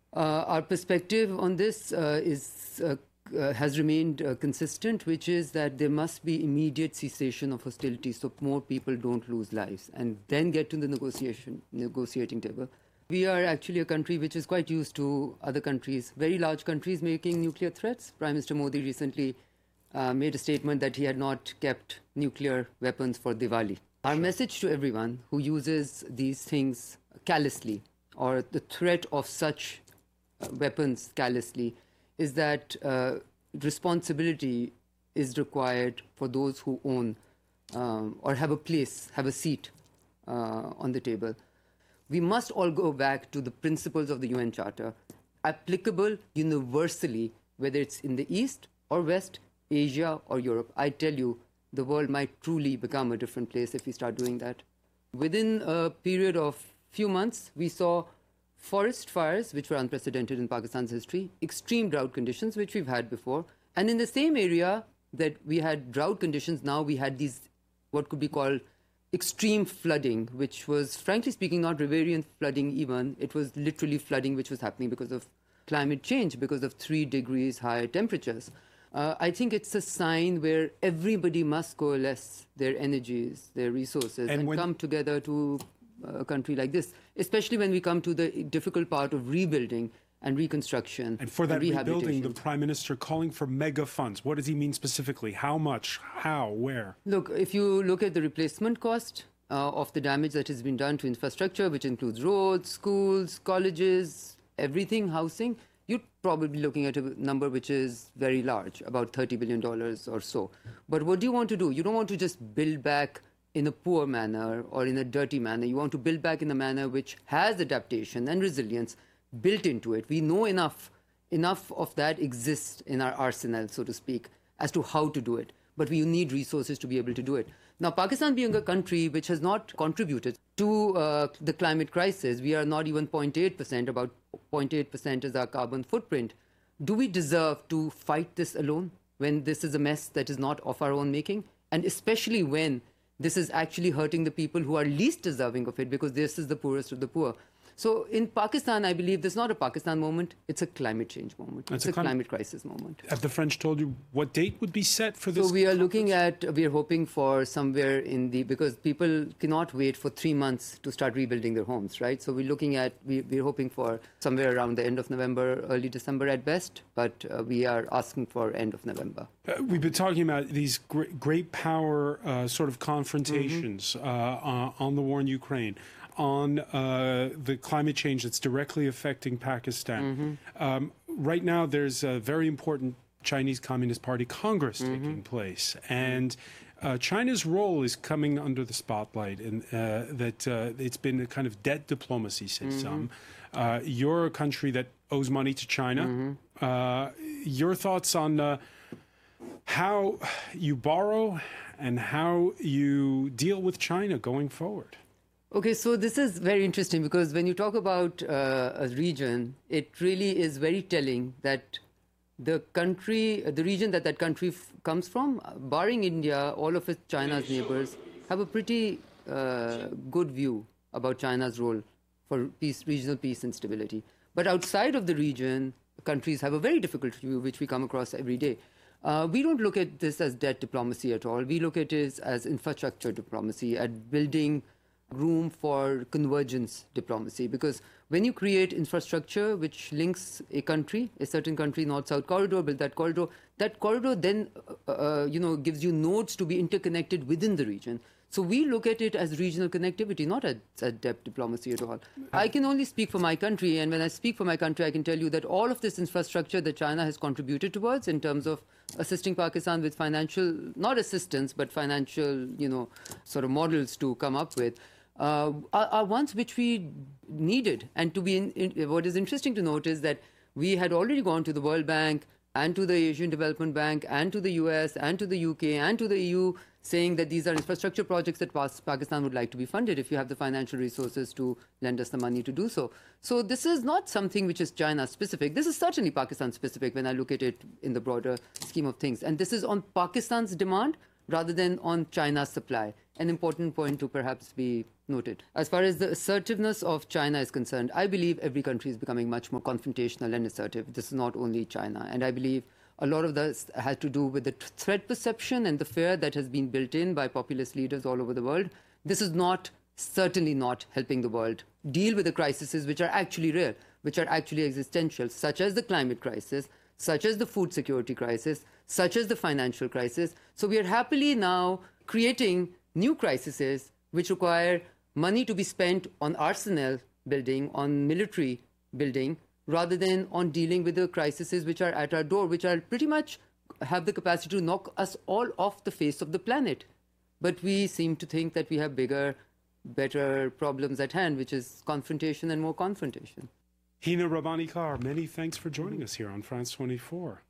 Our perspective on this has remained consistent, which is that there must be immediate cessation of hostilities so more people don't lose lives, and then get to the negotiating table. We are actually a country which is quite used to other countries, very large countries, making nuclear threats. Prime Minister Modi recently made a statement that he had not kept nuclear weapons for Diwali. Our message to everyone who uses these things callously, or the threat of such weapons callously, is that responsibility is required for those who own or have a place, have a seat on the table. We must all go back to the principles of the UN Charter, applicable universally, whether it's in the East or West, Asia or Europe. I tell you, the world might truly become a different place if we start doing that. Within a period of few months, we saw forest fires, which were unprecedented in Pakistan's history, extreme drought conditions, which we've had before. And in the same area that we had drought conditions, now we had these, what could be called extreme flooding, which was, frankly speaking, not riverian flooding even. It was literally flooding which was happening because of climate change, because of 3 degrees higher temperatures. I think it's a sign where everybody must coalesce their energies, their resources, and come together to a country like this, especially when we come to the difficult part of rebuilding and reconstruction. And for that rebuilding, the Prime Minister calling for mega funds. What does he mean specifically? How much? How? Where? Look, if you look at the replacement cost of the damage that has been done to infrastructure, which includes roads, schools, colleges, everything, housing, you're probably looking at a number which is very large, about $30 billion or so. But what do you want to do? You don't want to just build back in a poor manner or in a dirty manner. You want to build back in a manner which has adaptation and resilience built into it. We know enough of that exists in our arsenal, so to speak, as to how to do it. But we need resources to be able to do it. Now, Pakistan being a country which has not contributed to the climate crisis, we are not even 0.8%, about 0.8% is our carbon footprint. Do we deserve to fight this alone when this is a mess that is not of our own making? And especially when this is actually hurting the people who are least deserving of it, because this is the poorest of the poor. So in Pakistan, I believe this is not a Pakistan moment, it's a climate change moment. It's a climate crisis moment. Have the French told you what date would be set for this? So we are hoping for somewhere because people cannot wait for 3 months to start rebuilding their homes, right? So we're hoping for somewhere around the end of November, early December at best, but we are asking for end of November. We've been talking about these great power sort of confrontations on the war in Ukraine, on the climate change that's directly affecting Pakistan. Right now, there's a very important Chinese Communist Party Congress taking place, and China's role is coming under the spotlight, and that it's been a kind of debt diplomacy, say some. You're a country that owes money to China. Your thoughts on how you borrow and how you deal with China going forward? Okay, so this is very interesting because when you talk about a region, it really is very telling that the region that country comes from, barring India, all of China's neighbors have a pretty good view about China's role for regional peace and stability. But outside of the region, countries have a very difficult view, which we come across every day. We don't look at this as debt diplomacy at all. We look at it as infrastructure diplomacy, at building room for convergence diplomacy, because when you create infrastructure which links a certain country, north-south corridor, build that corridor then gives you nodes to be interconnected within the region. So we look at it as regional connectivity, not as debt diplomacy at all. I can only speak for my country, and when I speak for my country, I can tell you that all of this infrastructure that China has contributed towards in terms of assisting Pakistan with financial, not assistance, but financial, sort of models to come up with, are ones which we needed. And what is interesting to note is that we had already gone to the World Bank and to the Asian Development Bank and to the US and to the UK and to the EU, saying that these are infrastructure projects that Pakistan would like to be funded if you have the financial resources to lend us the money to do so. So this is not something which is China-specific. This is certainly Pakistan-specific when I look at it in the broader scheme of things. And this is on Pakistan's demand rather than on China's supply. an important point to perhaps be noted. As far as the assertiveness of China is concerned, I believe every country is becoming much more confrontational and assertive. This is not only China. And I believe a lot of this has to do with the threat perception and the fear that has been built in by populist leaders all over the world. This is certainly not helping the world deal with the crises which are actually real, which are actually existential, such as the climate crisis, such as the food security crisis, such as the financial crisis. So we are happily now creating new crises which require money to be spent on arsenal building, on military building, rather than on dealing with the crises which are at our door, which are pretty much have the capacity to knock us all off the face of the planet. But we seem to think that we have bigger, better problems at hand, which is confrontation and more confrontation. Hina Rabbani-Carr, many thanks for joining us here on France 24.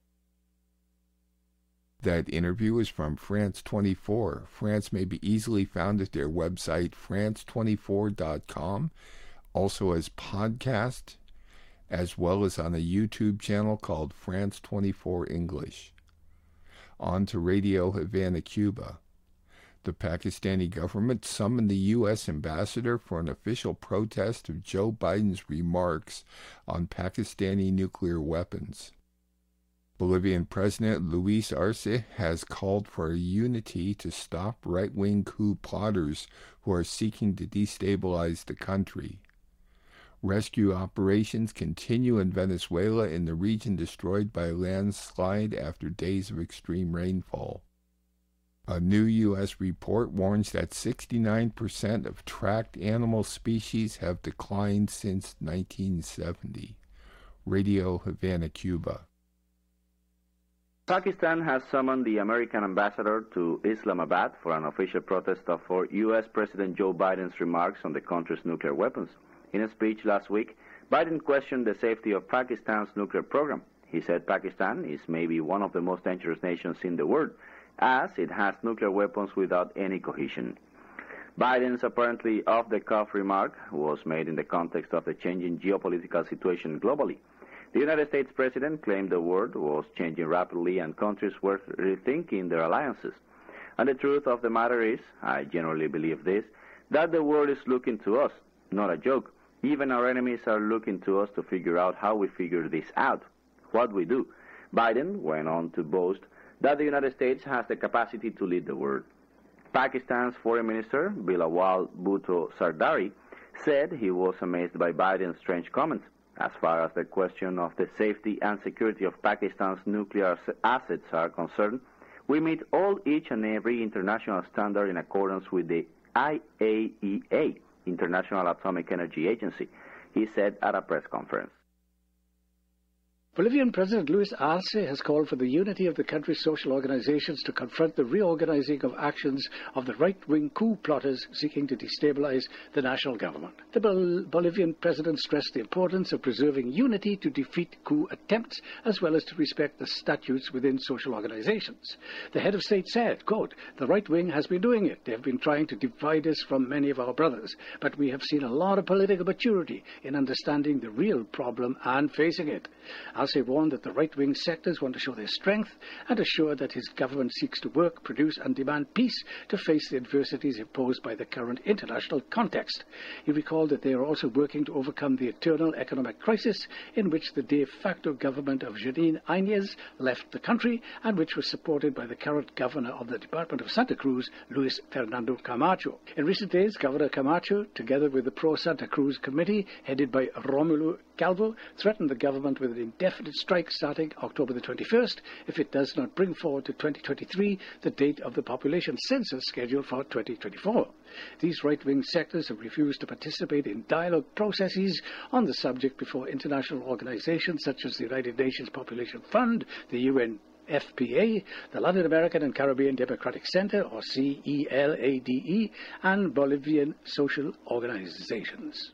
That interview is from France 24. France may be easily found at their website, france24.com, also as podcast, as well as on a YouTube channel called France 24 English. On to Radio Havana, Cuba. The Pakistani government summoned the U.S. ambassador for an official protest of Joe Biden's remarks on Pakistani nuclear weapons. Bolivian President Luis Arce has called for unity to stop right-wing coup plotters who are seeking to destabilize the country. Rescue operations continue in Venezuela in the region destroyed by a landslide after days of extreme rainfall. A new U.S. report warns that 69% of tracked animal species have declined since 1970. Radio Havana, Cuba. Pakistan has summoned the American ambassador to Islamabad for an official protest for U.S. President Joe Biden's remarks on the country's nuclear weapons. In a speech last week, Biden questioned the safety of Pakistan's nuclear program. He said Pakistan is maybe one of the most dangerous nations in the world, as it has nuclear weapons without any cohesion. Biden's apparently off-the-cuff remark was made in the context of the changing geopolitical situation globally. The United States president claimed the world was changing rapidly and countries were rethinking their alliances. And the truth of the matter is, I generally believe this, that the world is looking to us, not a joke. Even our enemies are looking to us to figure out how we figure this out, what we do. Biden went on to boast that the United States has the capacity to lead the world. Pakistan's Foreign Minister, Bilawal Bhutto Zardari, said he was amazed by Biden's strange comments. As far as the question of the safety and security of Pakistan's nuclear assets are concerned, we meet each and every international standard in accordance with the IAEA, International Atomic Energy Agency, he said at a press conference. Bolivian President Luis Arce has called for the unity of the country's social organizations to confront the reorganizing of actions of the right-wing coup plotters seeking to destabilize the national government. The Bolivian president stressed the importance of preserving unity to defeat coup attempts, as well as to respect the statutes within social organizations. The head of state said, quote, "The right wing has been doing it. They have been trying to divide us from many of our brothers, but we have seen a lot of political maturity in understanding the real problem and facing it." Arce warned that the right-wing sectors want to show their strength and assured that his government seeks to work, produce and demand peace to face the adversities imposed by the current international context. He recalled that they are also working to overcome the eternal economic crisis in which the de facto government of Janine Áñez left the country and which was supported by the current governor of the Department of Santa Cruz, Luis Fernando Camacho. In recent days, Governor Camacho, together with the Pro-Santa Cruz Committee, headed by Romulo Calvo, threatened the government with an indefinite strike starting October the 21st if it does not bring forward to 2023 the date of the population census scheduled for 2024. These right-wing sectors have refused to participate in dialogue processes on the subject before international organizations such as the United Nations Population Fund, the UNFPA, the Latin American and Caribbean Democratic Center, or CELADE, and Bolivian social organizations.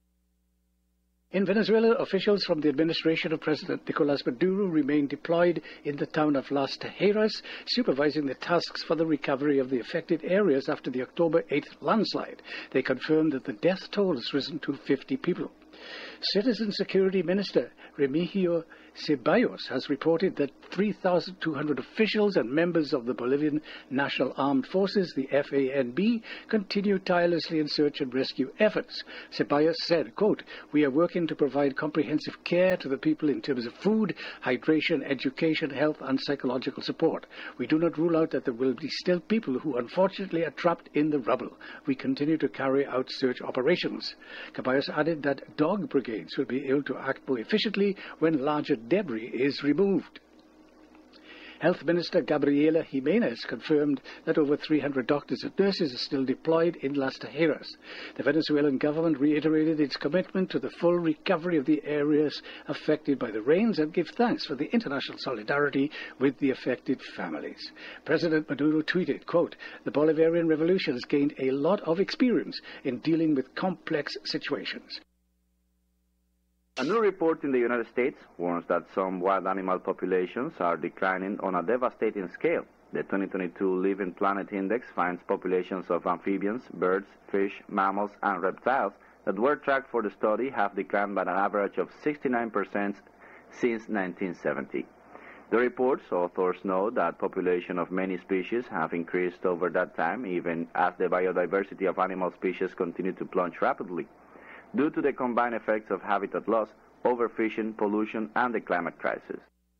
In Venezuela, officials from the administration of President Nicolás Maduro remain deployed in the town of Las Tejeras, supervising the tasks for the recovery of the affected areas after the October 8th landslide. They confirmed that the death toll has risen to 50 people. Citizen Security Minister Remigio Ceballos has reported that 3,200 officials and members of the Bolivian National Armed Forces, the FANB, continue tirelessly in search and rescue efforts. Ceballos said, quote, "We are working to provide comprehensive care to the people in terms of food, hydration, education, health and psychological support. We do not rule out that there will be still people who unfortunately are trapped in the rubble. We continue to carry out search operations." Ceballos added that dog brigades will be able to act more efficiently when larger debris is removed. Health Minister Gabriela Jimenez confirmed that over 300 doctors and nurses are still deployed in Las Tejeras. The Venezuelan government reiterated its commitment to the full recovery of the areas affected by the rains and gave thanks for the international solidarity with the affected families. President Maduro tweeted, quote, "The Bolivarian Revolution has gained a lot of experience in dealing with complex situations." A new report in the United States warns that some wild animal populations are declining on a devastating scale. The 2022 Living Planet Index finds populations of amphibians, birds, fish, mammals, and reptiles that were tracked for the study have declined by an average of 69% since 1970. The report's authors note that population of many species have increased over that time, even as the biodiversity of animal species continue to plunge rapidly, due to the combined effects of habitat loss, overfishing, pollution, and the climate crisis.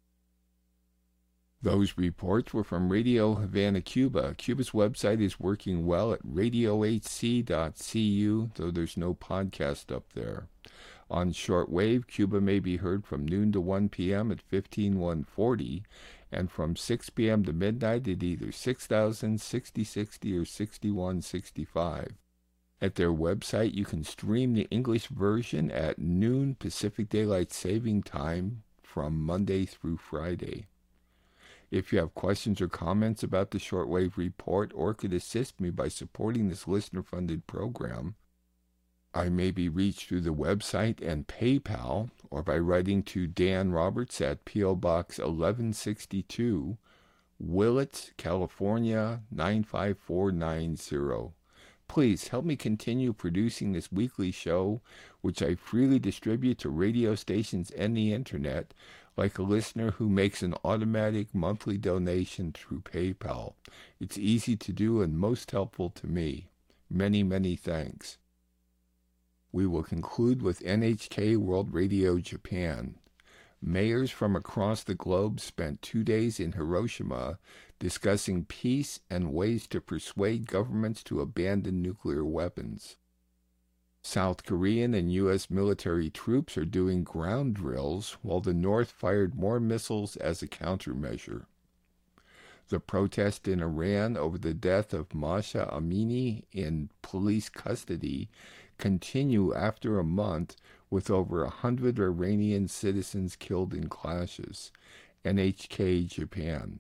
Those reports were from Radio Havana, Cuba. Cuba's website is working well at radiohc.cu, though there's no podcast up there. On shortwave, Cuba may be heard from noon to 1 p.m. at 15140, and from 6 p.m. to midnight at either 6000, 6060, or 6165. At their website, you can stream the English version at noon Pacific Daylight Saving Time from Monday through Friday. If you have questions or comments about the Shortwave Report or could assist me by supporting this listener-funded program, I may be reached through the website and PayPal or by writing to Dan Roberts at P.O. Box 1162, Willits, California 95490. Please help me continue producing this weekly show, which I freely distribute to radio stations and the internet, like a listener who makes an automatic monthly donation through PayPal. It's easy to do and most helpful to me. Many, many thanks. We will conclude with NHK World Radio Japan. Mayors from across the globe spent 2 days in Hiroshima discussing peace and ways to persuade governments to abandon nuclear weapons. South Korean and U.S. military troops are doing ground drills while the North fired more missiles as a countermeasure. The protest in Iran over the death of Mahsa Amini in police custody continue after a month, with over 100 Iranian citizens killed in clashes. NHK Japan.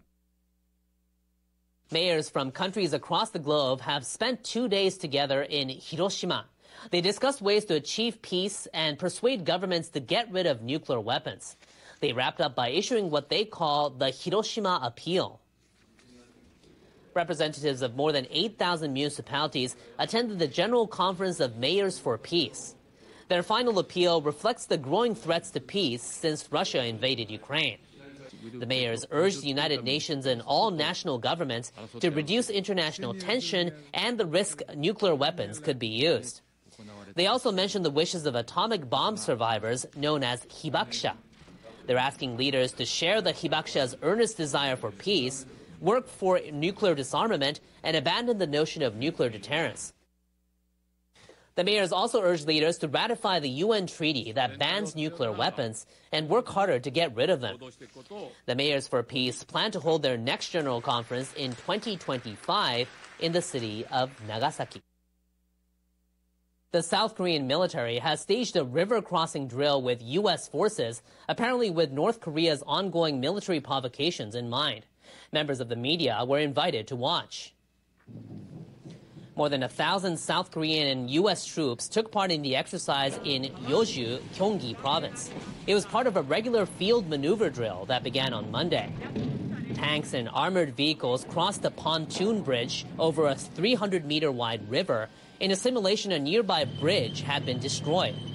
Mayors from countries across the globe have spent 2 days together in Hiroshima. They discussed ways to achieve peace and persuade governments to get rid of nuclear weapons. They wrapped up by issuing what they call the Hiroshima Appeal. Representatives of more than 8,000 municipalities attended the General Conference of Mayors for Peace. Their final appeal reflects the growing threats to peace since Russia invaded Ukraine. The mayors urged the United Nations and all national governments to reduce international tension and the risk nuclear weapons could be used. They also mentioned the wishes of atomic bomb survivors known as hibakusha. They're asking leaders to share the hibakusha's earnest desire for peace, work for nuclear disarmament, and abandon the notion of nuclear deterrence. The mayors also urged leaders to ratify the UN treaty that bans nuclear weapons and work harder to get rid of them. The Mayors for Peace plan to hold their next General Conference in 2025 in the city of Nagasaki. The South Korean military has staged a river crossing drill with U.S. forces, apparently with North Korea's ongoing military provocations in mind. Members of the media were invited to watch. More than 1,000 South Korean and U.S. troops took part in the exercise in Yeoju, Gyeonggi province. It was part of a regular field maneuver drill that began on Monday. Tanks and armored vehicles crossed the pontoon bridge over a 300-meter wide river. In a simulation, a nearby bridge had been destroyed.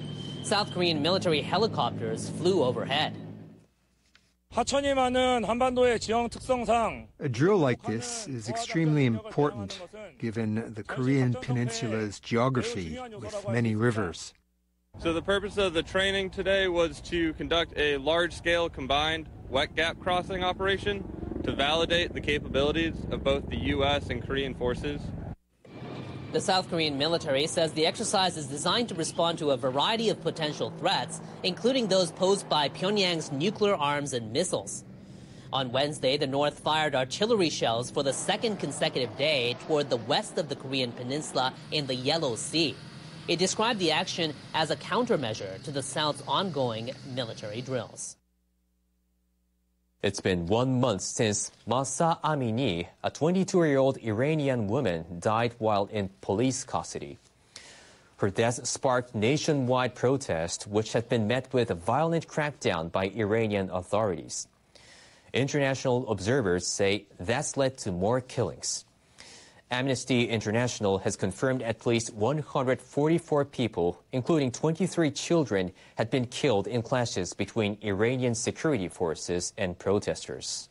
South Korean military helicopters flew overhead. 하천이 많은 한반도의 지형 특성상 A drill like this is extremely important given the Korean peninsula's geography with many rivers. So the purpose of the training today was to conduct a large-scale combined wet gap crossing operation to validate the capabilities of both the U.S. and Korean forces. The South Korean military says the exercise is designed to respond to a variety of potential threats, including those posed by Pyongyang's nuclear arms and missiles. On Wednesday, the North fired artillery shells for the second consecutive day toward the west of the Korean peninsula in the Yellow Sea. It described the action as a countermeasure to the South's ongoing military drills. It's been 1 month since Mahsa Amini, a 22-year-old Iranian woman, died while in police custody. Her death sparked nationwide protest, which had been met with a violent crackdown by Iranian authorities. International observers say that's led to more killings. Amnesty International has confirmed at least 144 people, including 23 children, had been killed in clashes between Iranian security forces and protesters.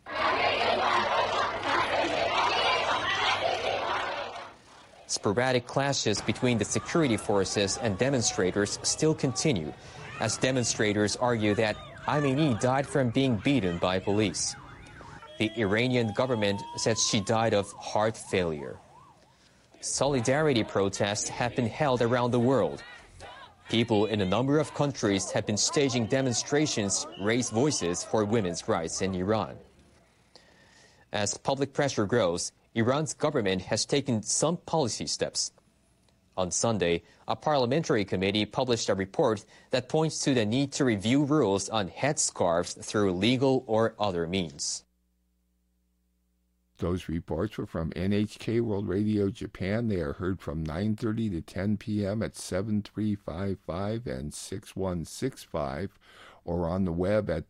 Sporadic clashes between the security forces and demonstrators still continue, as demonstrators argue that Amini died from being beaten by police. The Iranian government said she died of heart failure. Solidarity protests have been held around the world. People in a number of countries have been staging demonstrations, raise voices for women's rights in Iran. As public pressure grows, Iran's government has taken some policy steps. On Sunday, a parliamentary committee published a report that points to the need to review rules on headscarves through legal or other means. Those reports were from NHK World Radio Japan. They are heard from 9:30 to 10 p.m. at 7355 and 6165, or on the web at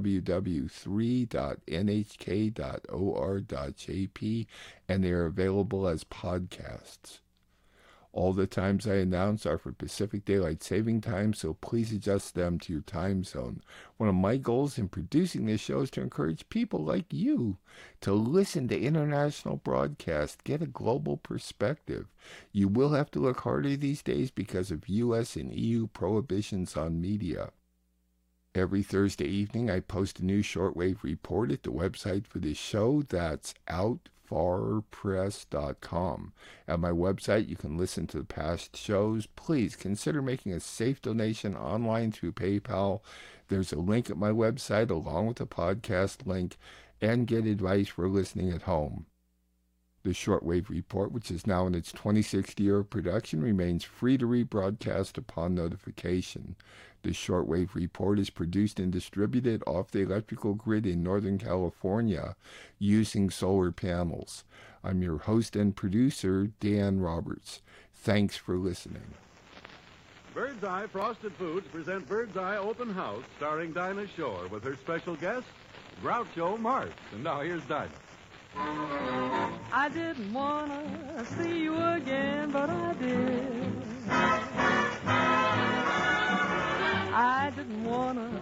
www.3.nhk.or.jp, and they are available as podcasts. All the times I announce are for Pacific Daylight Saving Time, so please adjust them to your time zone. One of my goals in producing this show is to encourage people like you to listen to international broadcasts, get a global perspective. You will have to look harder these days because of U.S. and EU prohibitions on media. Every Thursday evening, I post a new shortwave report at the website for this show. That's outfarpress.com. At my website, you can listen to the past shows. Please consider making a safe donation online through PayPal. There's a link at my website along with the podcast link, and get advice for listening at home. The Shortwave Report, which is now in its 26th year of production, remains free to rebroadcast upon notification. The Shortwave Report is produced and distributed off the electrical grid in Northern California using solar panels. I'm your host and producer, Dan Roberts. Thanks for listening. Bird's Eye Frosted Foods present Bird's Eye Open House, starring Dinah Shore with her special guest, Groucho Marx. And now here's Dinah. I didn't want to see you again, but I did.